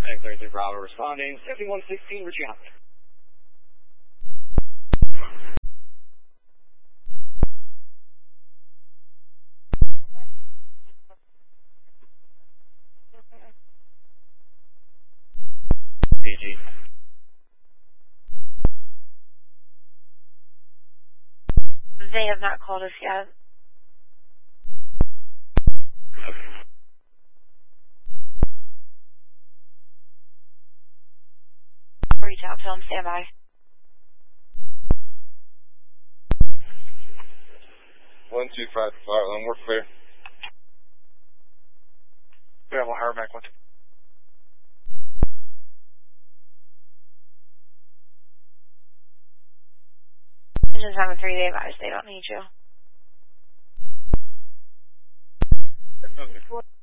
33 Bravo responding. 7116, Richie Hop. PG. They have not called us yet. Okay. Reach out to them, stand by. One, two, five, fire alarm, we're clear. We have a higher back one. Engine 7-3, they advise they don't need you. Okay.